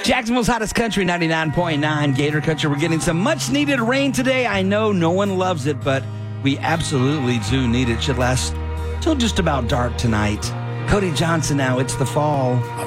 Jacksonville's hottest country, 99.9 Gator Country. We're getting some much-needed rain today. I know no one loves it, but we absolutely do need it. Should last till just about dark tonight. Cody Johnson now, it's the fall.